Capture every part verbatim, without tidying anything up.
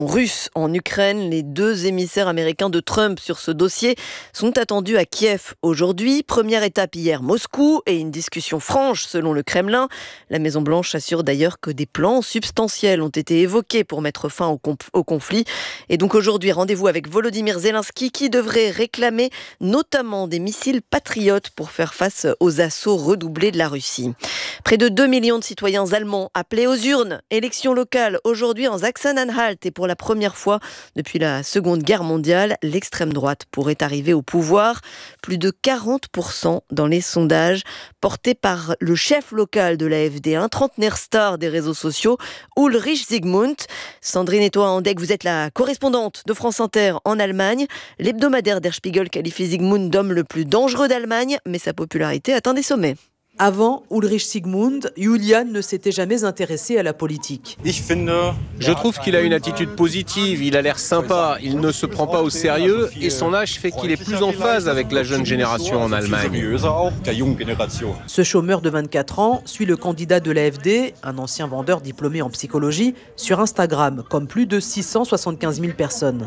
russe en Ukraine. Les deux émissaires américains de Trump sur ce dossier sont attendus à Kiev aujourd'hui. Première étape hier, Moscou, et une discussion franche selon le Kremlin. La Maison-Blanche assure d'ailleurs que des plans substantiels ont été évoqués pour mettre fin au, comp- au conflit. Et donc aujourd'hui, rendez-vous avec Volodymyr Zelensky qui devrait réclamer notamment des missiles patriotes pour faire face aux assauts redoublés de la Russie. Près de deux millions de citoyens allemands appelés aux urnes. Élections locales aujourd'hui en Sachsen-Anhalt. Et pour la première fois depuis la Seconde Guerre mondiale, l'extrême droite pourrait arriver au pouvoir. Plus de quarante pour cent dans les sondages, portés par le chef local de l'A F D, un trentenaire star des réseaux sociaux, Ulrich Zygmunt. Sandrine Etoa-Andegg, vous êtes la correspondante de France Inter en Allemagne. L'hebdomadaire Der Spiegel qualifie Zygmunt d'homme le plus dangereux d'Allemagne, mais sa popularité atteint des sommets. Avant Ulrich Zygmunt, Julian ne s'était jamais intéressé à la politique. Je trouve qu'il a une attitude positive, il a l'air sympa, il ne se prend pas au sérieux et son âge fait qu'il est plus en phase avec la jeune génération en Allemagne. Ce chômeur de vingt-quatre ans suit le candidat de l'A F D, un ancien vendeur diplômé en psychologie, sur Instagram, comme plus de six cent soixante-quinze mille personnes.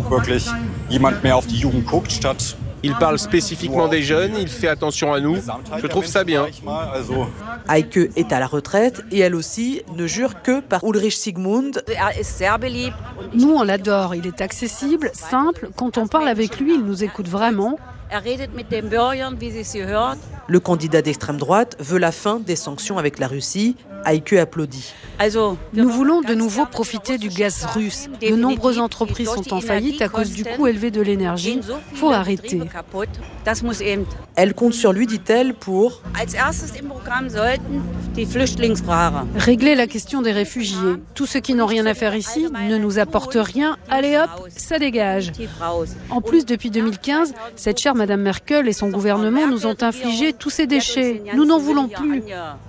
Il parle spécifiquement des jeunes, il fait attention à nous. Je trouve ça bien. Heike est à la retraite et elle aussi ne jure que par Ulrich Zygmunt. Nous, on l'adore. Il est accessible, simple. Quand on parle avec lui, il nous écoute vraiment. Le candidat d'extrême droite veut la fin des sanctions avec la Russie. Heike applaudit. Nous voulons de nouveau profiter du gaz russe. De nombreuses entreprises sont en faillite à cause du coût élevé de l'énergie. Il faut arrêter. Elle compte sur lui, dit-elle, pour régler la question des réfugiés. Tous ceux qui n'ont rien à faire ici ne nous apportent rien. Allez hop, ça dégage. En plus, depuis deux mille quinze, cette chère Madame Merkel et son gouvernement nous ont infligé tous ces déchets. Nous n'en voulons plus.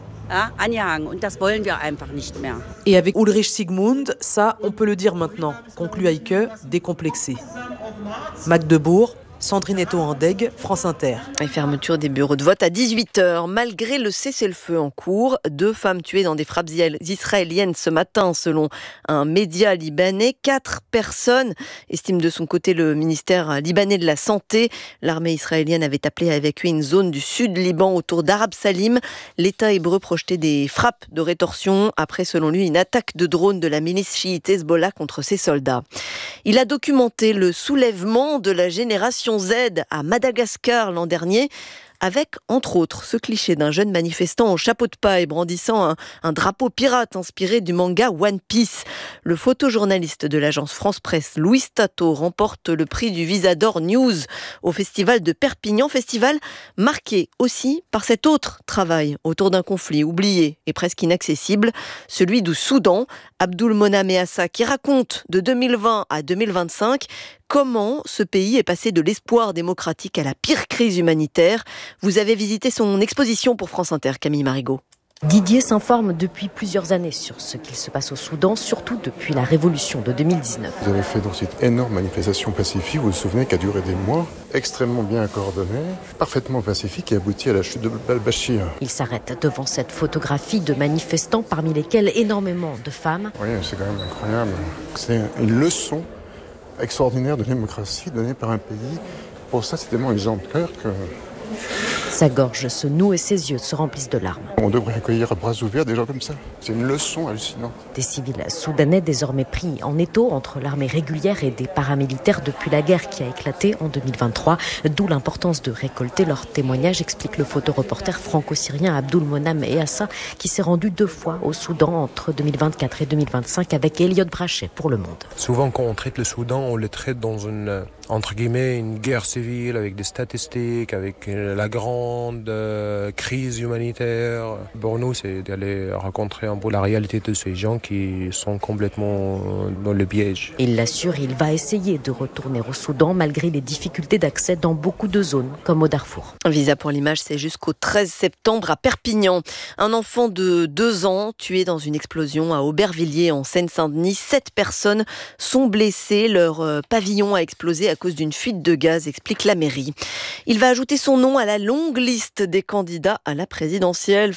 Et avec Ulrich Zygmunt, ça, on peut le dire maintenant, conclut Heike, décomplexé. Magdebourg, Sandrine Etoa-Andegg, France Inter. Et fermeture des bureaux de vote à dix-huit heures. Malgré le cessez-le-feu en cours, deux femmes tuées dans des frappes israéliennes ce matin, selon un média libanais. Quatre personnes, estime de son côté le ministère libanais de la Santé. L'armée israélienne avait appelé à évacuer une zone du sud Liban autour d'Arab Salim. L'État hébreu projetait des frappes de rétorsion après, selon lui, une attaque de drone de la milice chiite Hezbollah contre ses soldats. Il a documenté le soulèvement de la génération Z à Madagascar l'an dernier, avec, entre autres, ce cliché d'un jeune manifestant en chapeau de paille brandissant un, un drapeau pirate inspiré du manga One Piece. Le photojournaliste de l'agence France Presse, Louis Tato, remporte le prix du Visador News au festival de Perpignan, festival marqué aussi par cet autre travail autour d'un conflit oublié et presque inaccessible, celui du Soudan. Abdul Monam Eassa qui raconte de deux mille vingt à deux mille vingt-cinq comment ce pays est passé de l'espoir démocratique à la pire crise humanitaire. Vous avez visité son exposition pour France Inter, Camille Marigot. Didier s'informe depuis plusieurs années sur ce qu'il se passe au Soudan, surtout depuis la révolution de deux mille dix-neuf. Vous avez fait donc cette énorme manifestation pacifique, vous vous souvenez, qui a duré des mois, extrêmement bien coordonnée, parfaitement pacifique et abouti à la chute de al-Bashir. Il s'arrête devant cette photographie de manifestants, parmi lesquels énormément de femmes. Oui, c'est quand même incroyable. C'est une leçon extraordinaire de démocratie donnée par un pays. Pour ça, c'est tellement exemplaire que... Sa gorge se noue et ses yeux se remplissent de larmes. On devrait accueillir à bras ouverts des gens comme ça. C'est une leçon hallucinante. Des civils soudanais désormais pris en étau entre l'armée régulière et des paramilitaires depuis la guerre qui a éclaté en deux mille vingt-trois. D'où l'importance de récolter leurs témoignages, explique le photoreporter franco-syrien Abdul Monam Eassa, qui s'est rendu deux fois au Soudan entre deux mille vingt-quatre et deux mille vingt-cinq avec Elliot Brachet pour Le Monde. Souvent quand on traite le Soudan, on le traite dans une, entre guillemets, une guerre civile avec des statistiques, avec la grande euh, crise humanitaire. Pour nous, c'est d'aller rencontrer un peu la réalité de ces gens qui sont complètement dans le piège. Il l'assure, il va essayer de retourner au Soudan malgré les difficultés d'accès dans beaucoup de zones, comme au Darfour. Un visa pour l'image, c'est jusqu'au treize septembre à Perpignan. Un enfant de deux ans tué dans une explosion à Aubervilliers en Seine-Saint-Denis. Sept personnes sont blessées. Leur pavillon a explosé à cause d'une fuite de gaz, explique la mairie. Il va ajouter son nom à la longue liste des candidats à la présidentielle.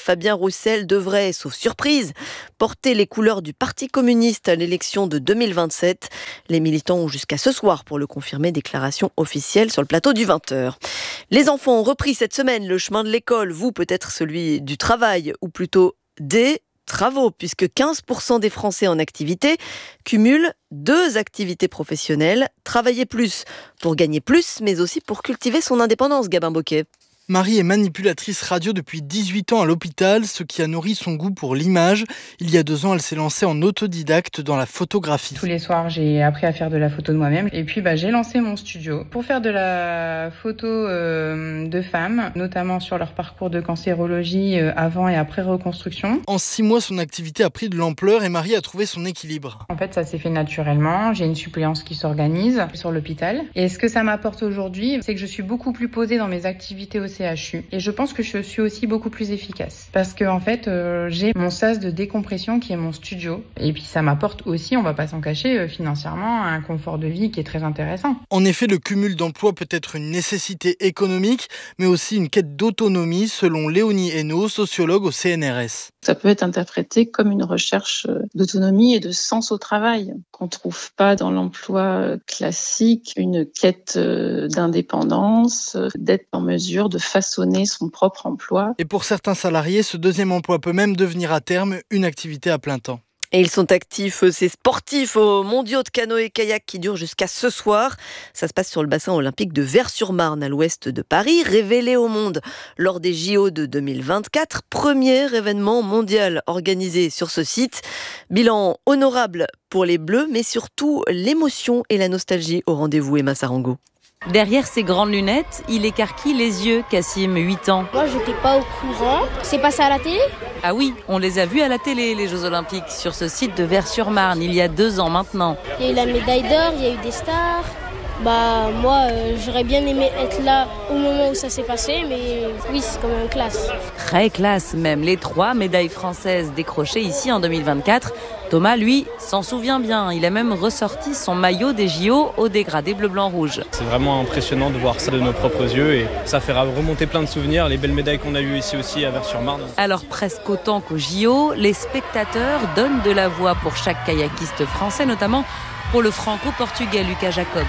Fabien Roussel devrait, sauf surprise, porter les couleurs du Parti communiste à l'élection de deux mille vingt-sept. Les militants ont jusqu'à ce soir pour le confirmer, déclaration officielle sur le plateau du vingt heures. Les enfants ont repris cette semaine le chemin de l'école, vous peut-être celui du travail, ou plutôt des travaux, puisque quinze pour cent des Français en activité cumulent deux activités professionnelles, travailler plus pour gagner plus, mais aussi pour cultiver son indépendance, Gabin Bocquet. Marie est manipulatrice radio depuis dix-huit ans à l'hôpital, ce qui a nourri son goût pour l'image. Il y a deux ans, elle s'est lancée en autodidacte dans la photographie. Tous les soirs, j'ai appris à faire de la photo de moi-même. Et puis, bah, j'ai lancé mon studio pour faire de la photo euh, de femmes, notamment sur leur parcours de cancérologie euh, avant et après reconstruction. En six mois, son activité a pris de l'ampleur et Marie a trouvé son équilibre. En fait, ça s'est fait naturellement. J'ai une suppléance qui s'organise sur l'hôpital. Et ce que ça m'apporte aujourd'hui, c'est que je suis beaucoup plus posée dans mes activités aussi. C H U. Et je pense que je suis aussi beaucoup plus efficace. Parce que, en fait, euh, j'ai mon sas de décompression qui est mon studio. Et puis, ça m'apporte aussi, on va pas s'en cacher, euh, financièrement, un confort de vie qui est très intéressant. En effet, le cumul d'emplois peut être une nécessité économique, mais aussi une quête d'autonomie, selon Léonie Hainaut, sociologue au C N R S. Ça peut être interprété comme une recherche d'autonomie et de sens au travail, qu'on trouve pas dans l'emploi classique, une quête d'indépendance, d'être en mesure de façonner son propre emploi. Et pour certains salariés, ce deuxième emploi peut même devenir à terme une activité à plein temps. Et ils sont actifs, ces sportifs aux mondiaux de canoë-kayak qui durent jusqu'à ce soir. Ça se passe sur le bassin olympique de Vers-sur-Marne, à l'ouest de Paris, révélé au monde lors des J O de deux mille vingt-quatre. Premier événement mondial organisé sur ce site. Bilan honorable pour les Bleus, mais surtout l'émotion et la nostalgie au rendez-vous, Emma Sarango. Derrière ses grandes lunettes, il écarquille les yeux, Cassim, huit ans. Moi, je n'étais pas au courant. C'est passé à la télé ? Ah oui, on les a vus à la télé, les Jeux Olympiques, sur ce site de Vers-sur-Marne, il y a deux ans maintenant. Il y a eu la médaille d'or, il y a eu des stars. Bah, moi, euh, j'aurais bien aimé être là au moment où ça s'est passé, mais oui, c'est quand même classe. Très classe même, les trois médailles françaises décrochées ici en deux mille vingt-quatre. Thomas, lui, s'en souvient bien. Il a même ressorti son maillot des J O au dégradé bleu-blanc-rouge. C'est vraiment impressionnant de voir ça de nos propres yeux et ça fait remonter plein de souvenirs, les belles médailles qu'on a eues ici aussi à Vers-sur-Marne. Alors presque autant qu'aux J O, les spectateurs donnent de la voix pour chaque kayakiste français, notamment pour le franco-portugais Lucas Jacob.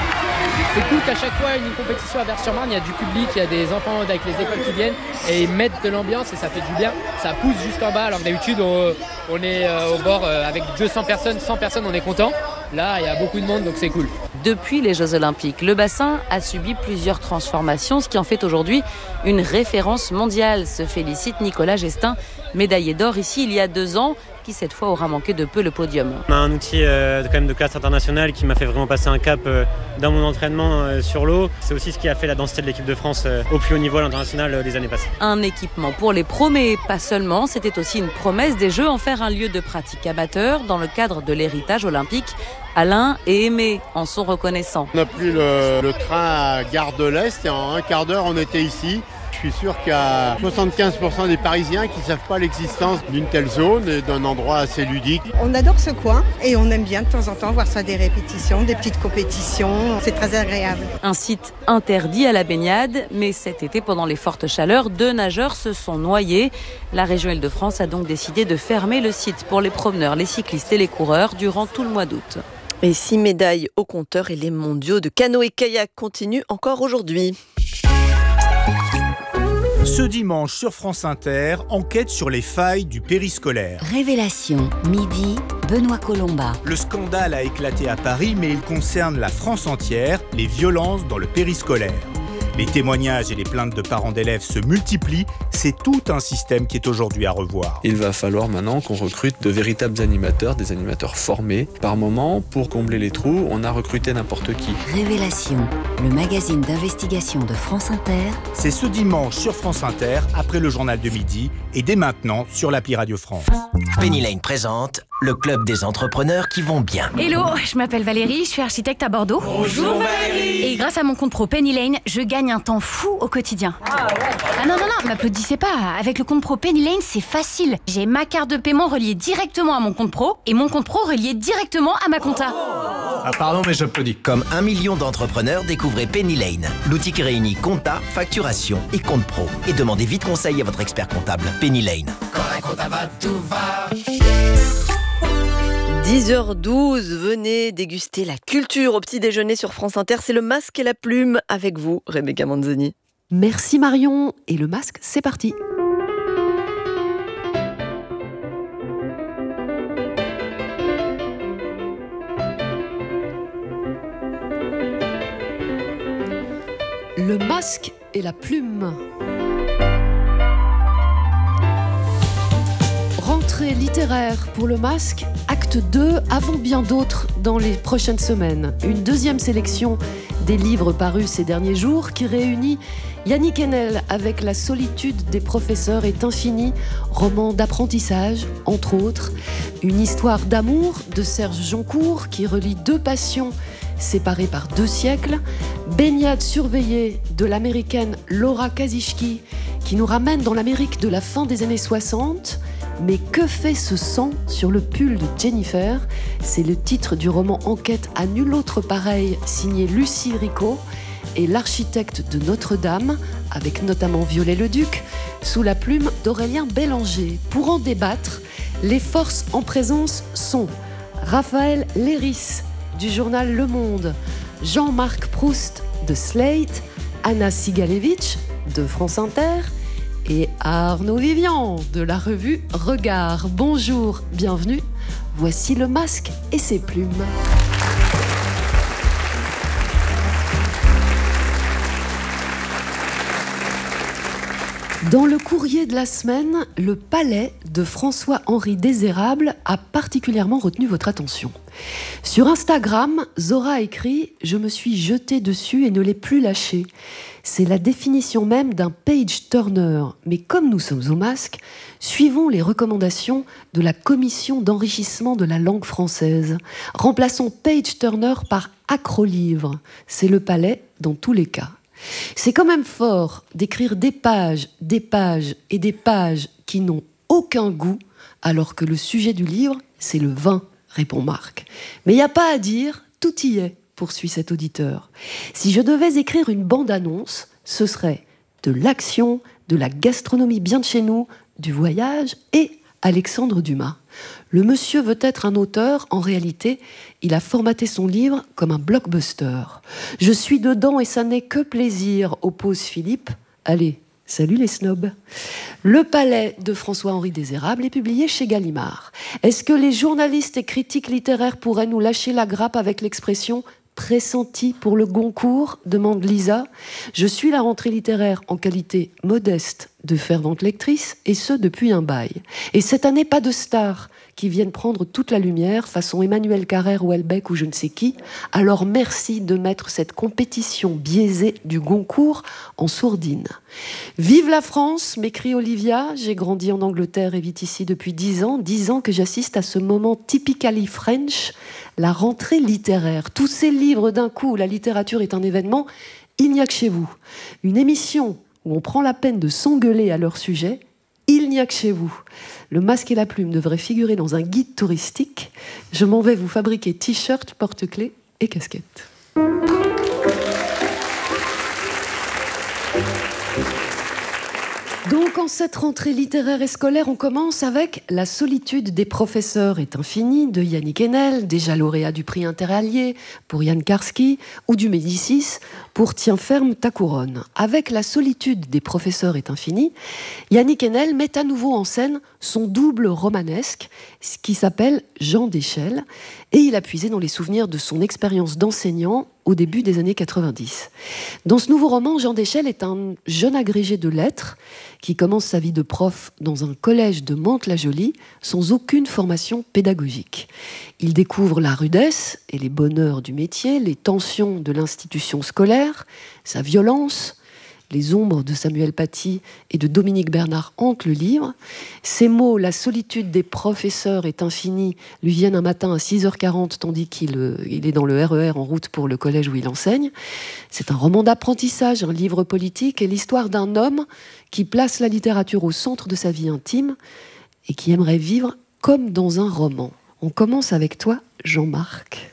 C'est cool qu'à chaque fois, une compétition à Vers-sur-Marne, il y a du public, il y a des enfants avec les écoles qui viennent et ils mettent de l'ambiance et ça fait du bien. Ça pousse jusqu'en bas alors que d'habitude, on, on est au bord avec deux cents personnes, cent personnes, on est content. Là, il y a beaucoup de monde, donc c'est cool. Depuis les Jeux Olympiques, le bassin a subi plusieurs transformations, ce qui en fait aujourd'hui une référence mondiale, se félicite Nicolas Gestin, médaillé d'or ici il y a deux ans, qui cette fois aura manqué de peu le podium. On a un outil euh, quand même de classe internationale qui m'a fait vraiment passer un cap euh, dans mon entraînement euh, sur l'eau. C'est aussi ce qui a fait la densité de l'équipe de France euh, au plus haut niveau à l'international euh, des années passées. Un équipement pour les pros, mais pas seulement. C'était aussi une promesse des Jeux, en faire un lieu de pratique amateur dans le cadre de l'héritage olympique. Alain et Aimé en sont reconnaissants. On a pris le, le train à Gare de l'Est et en un quart d'heure on était ici. Je suis sûr qu'il y a soixante-quinze pour cent des Parisiens qui ne savent pas l'existence d'une telle zone et d'un endroit assez ludique. On adore ce coin et on aime bien de temps en temps voir ça, des répétitions, des petites compétitions. C'est très agréable. Un site interdit à la baignade, mais cet été, pendant les fortes chaleurs, deux nageurs se sont noyés. La région Île-de-France a donc décidé de fermer le site pour les promeneurs, les cyclistes et les coureurs durant tout le mois d'août. Et six médailles au compteur et les mondiaux de canoë-kayak continuent encore aujourd'hui. Ce dimanche sur France Inter, enquête sur les failles du périscolaire. Révélation, midi, Benoît Colomba. Le scandale a éclaté à Paris, mais il concerne la France entière, les violences dans le périscolaire. Les témoignages et les plaintes de parents d'élèves se multiplient. C'est tout un système qui est aujourd'hui à revoir. Il va falloir maintenant qu'on recrute de véritables animateurs, des animateurs formés. Par moment, pour combler les trous, on a recruté n'importe qui. Révélation, le magazine d'investigation de France Inter. C'est ce dimanche sur France Inter, après le journal de midi, et dès maintenant sur l'appli Radio France. Penny Lane présente le club des entrepreneurs qui vont bien. Hello, je m'appelle Valérie, je suis architecte à Bordeaux. Bonjour Valérie. Et grâce à mon compte pro Penny Lane, je gagne un temps fou au quotidien. Ah, ouais. ah non, non, non, m'applaudissez pas. Avec le compte pro Penny Lane, c'est facile. J'ai ma carte de paiement reliée directement à mon compte pro et mon compte pro relié directement à ma compta. Ah pardon, mais j'applaudis. Comme un million d'entrepreneurs, découvrez Penny Lane, l'outil qui réunit compta, facturation et compte pro. Et demandez vite conseil à votre expert comptable. Penny Lane. Quand la compta va, tout va. dix heures douze, venez déguster la culture au petit déjeuner sur France Inter. C'est le masque et la plume avec vous, Rebecca Manzoni. Merci Marion. Et le masque, c'est parti. Le masque et la plume. Rentrée littéraire pour le masque, acte deux, avant bien d'autres dans les prochaines semaines. Une deuxième sélection des livres parus ces derniers jours qui réunit Yannick Enel avec La solitude des professeurs est infinie, roman d'apprentissage, entre autres. Une histoire d'amour de Serge Joncourt qui relie deux passions séparées par deux siècles. Baignade surveillée de l'américaine Laura Kazicki qui nous ramène dans l'Amérique de la fin des années soixante. Mais que fait ce sang sur le pull de Jennifer ? C'est le titre du roman Enquête à nul autre pareil, signé Lucie Ricot, et l'architecte de Notre-Dame, avec notamment Viollet-le-Duc, sous la plume d'Aurélien Bélanger. Pour en débattre, les forces en présence sont Raphaël Léris, du journal Le Monde, Jean-Marc Proust, de Slate, Anna Sigalevitch, de France Inter, et Arnaud Vivian de la revue Regard. Bonjour, bienvenue. Voici le masque et ses plumes. Dans le courrier de la semaine, le palais de François-Henri Désérable a particulièrement retenu votre attention. Sur Instagram, Zora écrit « Je me suis jetée dessus et ne l'ai plus lâché ». C'est la définition même d'un page-turner. Mais comme nous sommes au masque, suivons les recommandations de la Commission d'enrichissement de la langue française. Remplaçons page-turner par acrolivre. C'est le palais dans tous les cas. C'est quand même fort d'écrire des pages, des pages et des pages qui n'ont aucun goût, alors que le sujet du livre, c'est le vin, répond Marc. Mais il n'y a pas à dire, tout y est, poursuit cet auditeur. Si je devais écrire une bande-annonce, ce serait de l'action, de la gastronomie bien de chez nous, du voyage et Alexandre Dumas. Le monsieur veut être un auteur, en réalité, il a formaté son livre comme un blockbuster. Je suis dedans et ça n'est que plaisir, oppose Philippe. Allez, salut les snobs. Le palais de François-Henri Désérable est publié chez Gallimard. Est-ce que les journalistes et critiques littéraires pourraient nous lâcher la grappe avec l'expression pressenti pour le Goncourt, demande Lisa. Je suis la rentrée littéraire en qualité modeste de fervente lectrice, et ce depuis un bail. Et cette année, pas de stars qui viennent prendre toute la lumière, façon Emmanuel Carrère ou Houellebecq ou je ne sais qui. Alors merci de mettre cette compétition biaisée du Goncourt en sourdine. Vive la France, m'écrit Olivia. J'ai grandi en Angleterre et vis ici depuis dix ans. Dix ans que j'assiste à ce moment typically French, la rentrée littéraire. Tous ces livres d'un coup où la littérature est un événement, il n'y a que chez vous. Une émission où on prend la peine de s'engueuler à leur sujet, il n'y a que chez vous. Le masque et la plume devraient figurer dans un guide touristique. Je m'en vais vous fabriquer t-shirts, porte-clés et casquettes. Donc, en cette rentrée littéraire et scolaire, on commence avec La solitude des professeurs est infinie de Yannick Enel, déjà lauréat du prix Interallié pour Yann Karski, ou du Médicis pour Tiens ferme ta couronne. Avec La solitude des professeurs est infinie, Yannick Enel met à nouveau en scène son double romanesque, ce qui s'appelle Jean d'Échelle, et il a puisé dans les souvenirs de son expérience d'enseignant au début des années quatre-vingt-dix. Dans ce nouveau roman, Jean d'Échelle est un jeune agrégé de lettres qui commence sa vie de prof dans un collège de Mantes-la-Jolie sans aucune formation pédagogique. Il découvre la rudesse et les bonheurs du métier, les tensions de l'institution scolaire, sa violence. Les ombres de Samuel Paty et de Dominique Bernard hantent le livre. Ces mots, la solitude des professeurs est infinie, lui viennent un matin à six heures quarante tandis qu'il euh, il est dans le R E R en route pour le collège où il enseigne. C'est un roman d'apprentissage, un livre politique et l'histoire d'un homme qui place la littérature au centre de sa vie intime et qui aimerait vivre comme dans un roman. On commence avec toi, Jean-Marc.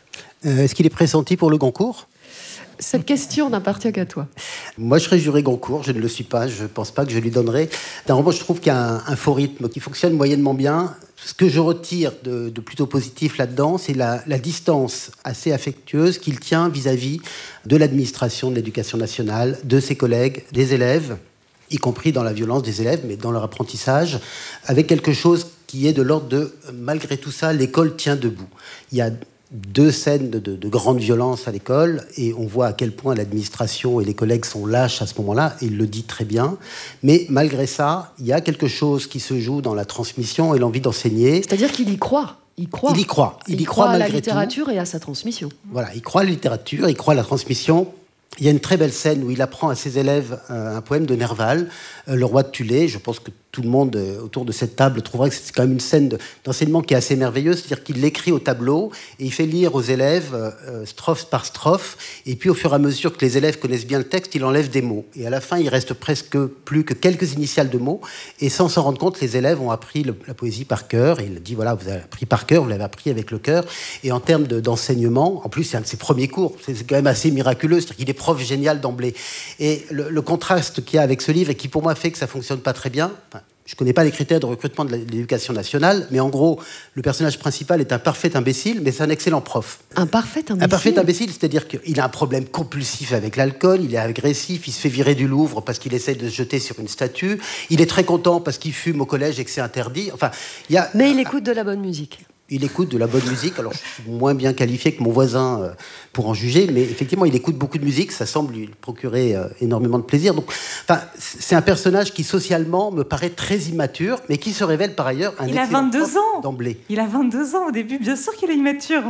Euh, est-ce qu'il est pressenti pour le Goncourt ? Cette question n'appartient qu'à toi. Moi, je serais juré Goncourt, je ne le suis pas, je ne pense pas que je lui donnerai. D'un moment, je trouve qu'il y a un, un faux rythme qui fonctionne moyennement bien. Ce que je retire de, de plutôt positif là-dedans, c'est la, la distance assez affectueuse qu'il tient vis-à-vis de l'administration de l'éducation nationale, de ses collègues, des élèves, y compris dans la violence des élèves, mais dans leur apprentissage, avec quelque chose qui est de l'ordre de, malgré tout ça, l'école tient debout. Il y a deux scènes de, de, de grande violence à l'école et on voit à quel point l'administration et les collègues sont lâches à ce moment-là, et il le dit très bien. Mais malgré ça, il y a quelque chose qui se joue dans la transmission et l'envie d'enseigner. C'est-à-dire qu'il y croit. Il croit. Il y croit. Il, il y croit croit à la malgré littérature tout. Et à sa transmission. Voilà, il croit à la littérature, il croit à la transmission. Il y a une très belle scène où il apprend à ses élèves un poème de Nerval, Le Roi de Thulé. Je pense que tout le monde autour de cette table trouvera que c'est quand même une scène de, d'enseignement qui est assez merveilleuse. C'est-à-dire qu'il l'écrit au tableau et il fait lire aux élèves euh, strophe par strophe. Et puis au fur et à mesure que les élèves connaissent bien le texte, il enlève des mots. Et à la fin, il reste presque plus que quelques initiales de mots. Et sans s'en rendre compte, les élèves ont appris le, la poésie par cœur. Et il dit, voilà, vous avez appris par cœur, vous l'avez appris avec le cœur. Et en termes de, d'enseignement, en plus, c'est un de ses premiers cours. C'est, c'est quand même assez miraculeux. C'est-à-dire qu'il est prof génial d'emblée. Et le, le contraste qu'il y a avec ce livre, et qui pour moi fait que ça fonctionne pas très bien... Enfin, je ne connais pas les critères de recrutement de l'éducation nationale, mais en gros, le personnage principal est un parfait imbécile, mais c'est un excellent prof. Un parfait imbécile ? Un parfait imbécile, c'est-à-dire qu'il a un problème compulsif avec l'alcool, il est agressif, il se fait virer du Louvre parce qu'il essaie de se jeter sur une statue, il est très content parce qu'il fume au collège et que c'est interdit. Enfin, il y a... Mais il écoute de la bonne musique. Il écoute de la bonne musique. Alors, je suis moins bien qualifié que mon voisin euh, pour en juger, mais effectivement, il écoute beaucoup de musique. Ça semble lui procurer euh, énormément de plaisir. Donc, enfin, c'est un personnage qui, socialement, me paraît très immature, mais qui se révèle par ailleurs un il a vingt-deux ans d'emblée. Il a vingt-deux ans au début. Bien sûr qu'il est immature.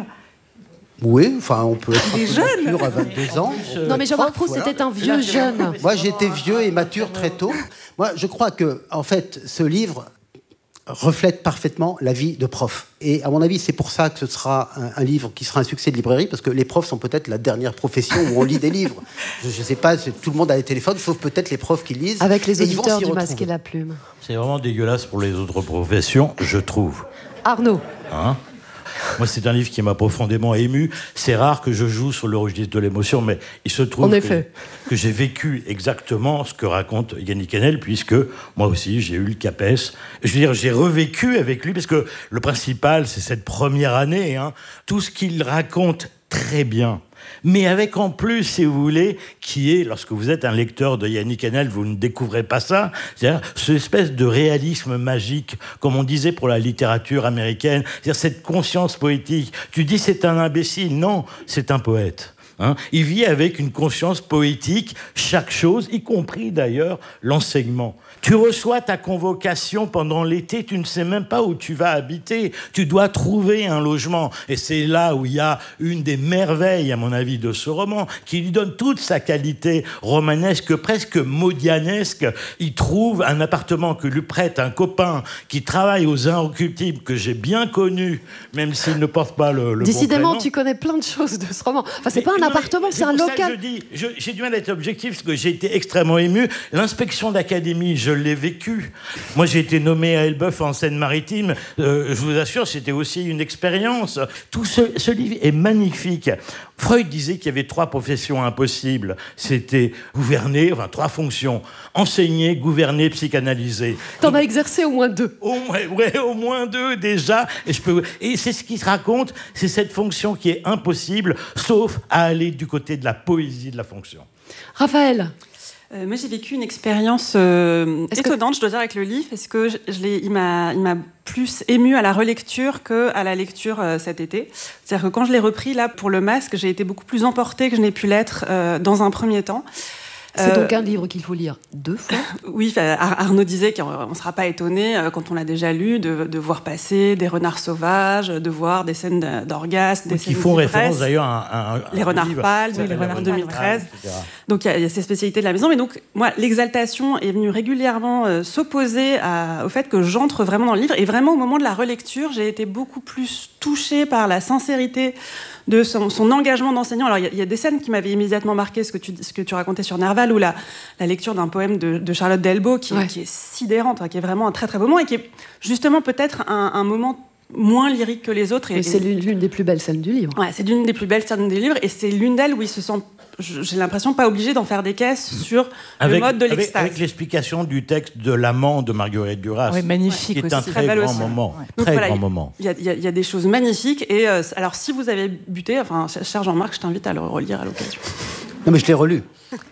Oui, enfin, on peut être il est jeune. mature à vingt-deux ans. Euh, non, mais Jean-Marc Proust, voilà. C'était un vieux jeune. Moi, j'étais vieux et mature très tôt. Moi, je crois que, en fait, ce livre reflète parfaitement la vie de prof. Et à mon avis, c'est pour ça que ce sera un, un livre qui sera un succès de librairie, parce que les profs sont peut-être la dernière profession où on lit des livres. Je ne sais pas, tout le monde a des téléphones, sauf peut-être les profs qui lisent. Avec les auditeurs du Masque et la Plume. C'est vraiment dégueulasse pour les autres professions, je trouve. Arnaud. Hein ? Moi, c'est un livre qui m'a profondément ému. C'est rare que je joue sur le registre de l'émotion, mais il se trouve que, que j'ai vécu exactement ce que raconte Yannick Enel, puisque moi aussi, j'ai eu le CAPES. Je veux dire, j'ai revécu avec lui, parce que le principal, c'est cette première année. Hein. Tout ce qu'il raconte très bien. Mais avec en plus, si vous voulez, qui est, lorsque vous êtes un lecteur de Yannick Enel, vous ne découvrez pas ça, c'est-à-dire cette espèce de réalisme magique, comme on disait pour la littérature américaine, c'est-à-dire cette conscience poétique. Tu dis c'est un imbécile, non, c'est un poète. Hein, il vit avec une conscience poétique, chaque chose, y compris d'ailleurs l'enseignement. Tu reçois ta convocation pendant l'été, tu ne sais même pas où tu vas habiter. Tu dois trouver un logement. Et c'est là où il y a une des merveilles, à mon avis, de ce roman, qui lui donne toute sa qualité romanesque, presque modianesque. Il trouve un appartement que lui prête un copain qui travaille aux Inrecuptibles, que j'ai bien connu, même s'il ne porte pas le, le Décidément, bon prénom. Tu connais plein de choses de ce roman. Enfin, c'est Mais, pas un non, appartement, c'est un local. Je dis, je, j'ai du mal à être objectif, parce que j'ai été extrêmement ému. L'inspection d'académie, je l'ai vécu. Moi, j'ai été nommé à Elbeuf en Seine-Maritime. Euh, je vous assure, c'était aussi une expérience. Tout ce, ce livre est magnifique. Freud disait qu'il y avait trois professions impossibles. C'était gouverner, enfin trois fonctions. Enseigner, gouverner, psychanalyser. T'en Donc, as exercé au moins deux. Au moins, ouais, au moins deux déjà. Et, je peux, et c'est ce qui se raconte, c'est cette fonction qui est impossible, sauf à aller du côté de la poésie de la fonction. Raphaël. Euh, moi, j'ai vécu une expérience euh, étonnante, que... je dois dire, avec le livre, parce que je, je l'ai, il m'a, il m'a plus ému à la relecture qu'à la lecture euh, cet été. C'est-à-dire que quand je l'ai repris là pour le Masque, j'ai été beaucoup plus emportée que je n'ai pu l'être euh, dans un premier temps. C'est euh, donc un livre qu'il faut lire deux fois. Oui, Arnaud disait qu'on ne sera pas étonné, quand on l'a déjà lu, de, de voir passer des renards sauvages, de voir des scènes d'orgasme, des oui, scènes qui font référence d'ailleurs à un, les renards pâles, oui, les renards en deux mille treize. Pâles, donc il y, y a ces spécialités de la maison. Mais donc moi, l'exaltation est venue régulièrement euh, s'opposer à, au fait que j'entre vraiment dans le livre. Et vraiment au moment de la relecture, j'ai été beaucoup plus touchée par la sincérité de son, son engagement d'enseignant. Alors, il y, y a des scènes qui m'avaient immédiatement marqué, ce que tu, ce que tu racontais sur Nerval, ou la, la lecture d'un poème de, de Charlotte Delbo, qui, ouais. qui est sidérante, hein, qui est vraiment un très très beau moment, et qui est justement peut-être un, un moment moins lyrique que les autres. Et, Mais c'est l'une, l'une des plus belles scènes du livre. Ouais, c'est l'une des plus belles scènes du livre, et c'est l'une d'elles où il se sent, j'ai l'impression, pas obligé d'en faire des caisses sur avec, le mode de l'extase. Avec, avec l'explication du texte de l'amant de Marguerite Duras. Oui, magnifique qui est aussi. un très, très grand aussi. moment. Ouais. Donc, très voilà, grand moment. Il y, y, y a des choses magnifiques. Et euh, alors, si vous avez buté, enfin, cher Jean-Marc, je t'invite à le relire à l'occasion. Non, mais je l'ai relu.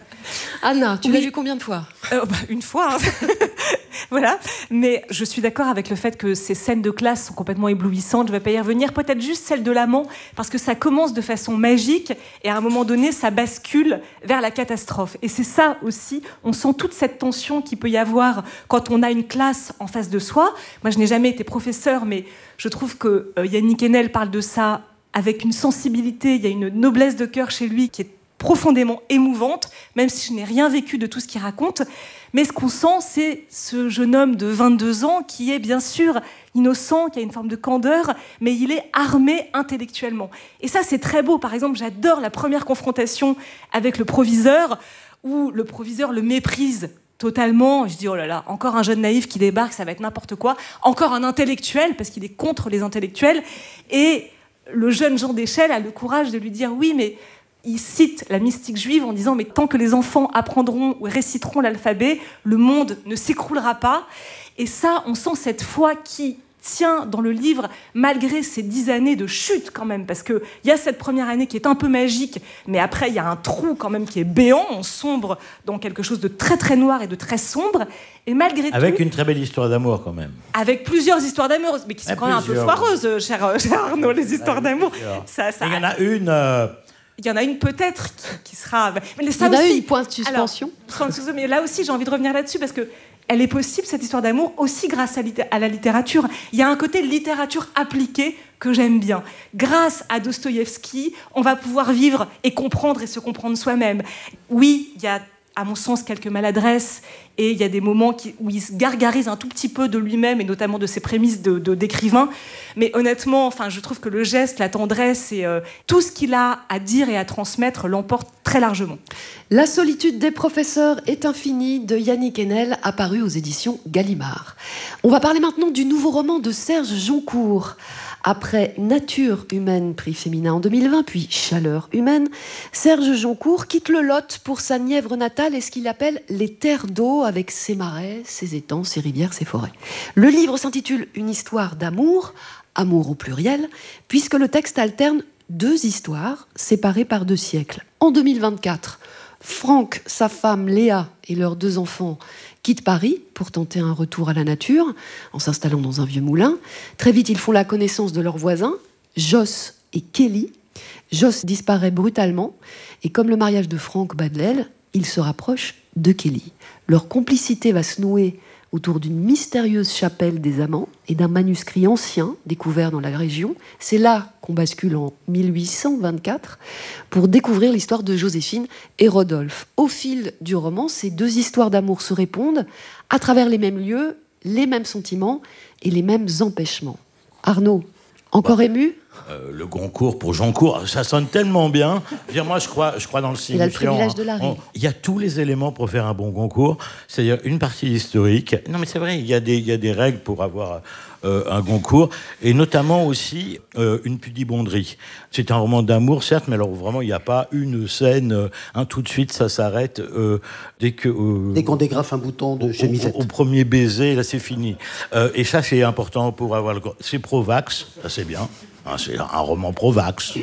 Anna, tu oui. l'as lu combien de fois euh, bah, Une fois. Hein. Voilà. Mais je suis d'accord avec le fait que ces scènes de classe sont complètement éblouissantes. Je ne vais pas y revenir. Peut-être juste celle de l'amant, parce que ça commence de façon magique et à un moment donné, ça bascule vers la catastrophe. Et c'est ça aussi. On sent toute cette tension qu'il peut y avoir quand on a une classe en face de soi. Moi, je n'ai jamais été professeure, mais je trouve que euh, Yannick Enel parle de ça avec une sensibilité. Il y a une noblesse de cœur chez lui qui est profondément émouvante, même si je n'ai rien vécu de tout ce qu'il raconte. Mais ce qu'on sent, c'est ce jeune homme de vingt-deux ans qui est bien sûr innocent, qui a une forme de candeur, mais il est armé intellectuellement. Et ça, c'est très beau. Par exemple, j'adore la première confrontation avec le proviseur, où le proviseur le méprise totalement. Je dis, oh là là, encore un jeune naïf qui débarque, ça va être n'importe quoi. Encore un intellectuel, parce qu'il est contre les intellectuels. Et le jeune Jean d'Échelle a le courage de lui dire, oui, mais... Il cite la mystique juive en disant « Mais tant que les enfants apprendront ou réciteront l'alphabet, le monde ne s'écroulera pas. » Et ça, on sent cette foi qui tient dans le livre, malgré ces dix années de chute quand même, parce qu'il y a cette première année qui est un peu magique, mais après, il y a un trou quand même qui est béant, on sombre dans quelque chose de très très noir et de très sombre. Et malgré avec tout, une très belle histoire d'amour quand même. Avec plusieurs histoires d'amour, mais qui sont à quand même un peu foireuses, cher, cher Arnaud, les histoires d'amour. Ça, ça... Il y en a une... Euh... Il y en a une peut-être qui, qui sera... Mais ça il y en aussi, a eu, point de suspension. Alors, mais là aussi, j'ai envie de revenir là-dessus, parce que elle est possible, cette histoire d'amour, aussi grâce à, à la littérature. Il y a un côté littérature appliquée que j'aime bien. Grâce à Dostoïevski, on va pouvoir vivre et comprendre et se comprendre soi-même. Oui, il y a, à mon sens, quelques maladresses, et il y a des moments qui, où il se gargarise un tout petit peu de lui-même, et notamment de ses prémices de, de, d'écrivain. Mais honnêtement, enfin, je trouve que le geste, la tendresse et euh, tout ce qu'il a à dire et à transmettre l'emporte très largement. La solitude des professeurs est infinie de Yannick Enel, apparu aux éditions Gallimard. On va parler maintenant du nouveau roman de Serge Joncour. Après Nature humaine, prix féminin en deux mille vingt, puis Chaleur humaine, Serge Joncour quitte le Lot pour sa Nièvre natale et ce qu'il appelle les terres d'eau, avec ses marais, ses étangs, ses rivières, ses forêts. Le livre s'intitule Une histoire d'amour, amour au pluriel, puisque le texte alterne deux histoires séparées par deux siècles. En deux mille vingt-quatre, Franck, sa femme Léa et leurs deux enfants quittent Paris pour tenter un retour à la nature en s'installant dans un vieux moulin. Très vite, ils font la connaissance de leurs voisins, Joss et Kelly. Joss disparaît brutalement et comme le mariage de Franck bat de l'aile, ils se rapprochent de Kelly. Leur complicité va se nouer autour d'une mystérieuse chapelle des amants et d'un manuscrit ancien découvert dans la région. C'est là qu'on bascule en mille huit cent vingt-quatre pour découvrir l'histoire de Joséphine et Rodolphe. Au fil du roman, ces deux histoires d'amour se répondent à travers les mêmes lieux, les mêmes sentiments et les mêmes empêchements. Arnaud, encore bah, ému euh, Le Goncourt pour Joncourt, ça sonne tellement bien. Je veux dire, moi, je crois, je crois dans le signifiant. Il a le privilège de la rime. Il y a tous les éléments pour faire un bon Goncourt, c'est-à-dire une partie historique. Non, mais c'est vrai, il y a des, il y a des règles pour avoir euh, un Goncourt, et notamment aussi euh, une pudibonderie. C'est un roman d'amour, certes, mais alors vraiment, il n'y a pas une scène, euh, hein, tout de suite, ça s'arrête euh, dès que... Euh, dès qu'on dégrafe un bouton de chemisette. Au, au, au premier baiser, là, c'est fini. Euh, et ça, c'est important pour avoir le... C'est pro-vax, ça c'est bien. Hein, c'est un roman pro-vax.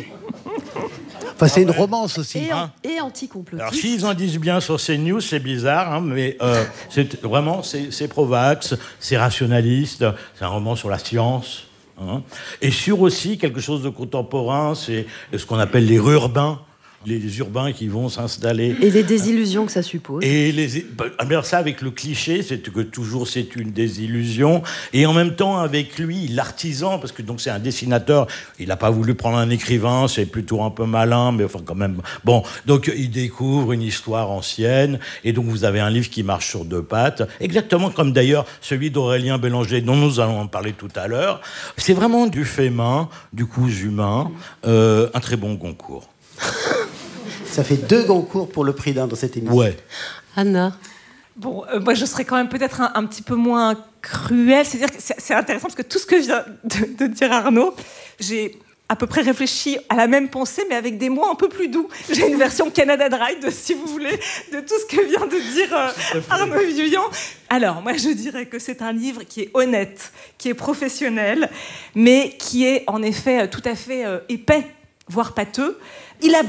Enfin, c'est une romance aussi. Et, hein. et anti-complotiste. Alors, s'ils en disent bien sur CNews, c'est bizarre, hein, mais euh, c'est, vraiment, c'est, c'est pro-vax, c'est rationaliste, c'est un roman sur la science. Hein, et sur aussi quelque chose de contemporain, c'est ce qu'on appelle les rurbains. Les urbains qui vont s'installer. Et les désillusions que ça suppose. Et les, alors ça, avec le cliché, c'est que toujours c'est une désillusion. Et en même temps, avec lui, l'artisan, parce que donc c'est un dessinateur, il n'a pas voulu prendre un écrivain, c'est plutôt un peu malin, mais enfin quand même. Bon, donc il découvre une histoire ancienne, et donc vous avez un livre qui marche sur deux pattes, exactement comme d'ailleurs celui d'Aurélien Bélanger, dont nous allons en parler tout à l'heure. C'est vraiment du fait main, du cousu humain, euh, un très bon Goncourt. Ça fait deux Goncourt pour le prix d'un dans cette émission. Ouais. Anna. Bon, euh, moi je serais quand même peut-être un, un petit peu moins cruelle. C'est-à-dire que c'est, c'est intéressant parce que tout ce que vient de, de dire Arnaud, j'ai à peu près réfléchi à la même pensée, mais avec des mots un peu plus doux. J'ai une version Canada Dry, de, si vous voulez, de tout ce que vient de dire euh, Arnaud Vivian. Alors, moi, je dirais que c'est un livre qui est honnête, qui est professionnel, mais qui est en effet tout à fait euh, épais, voire pâteux. Il a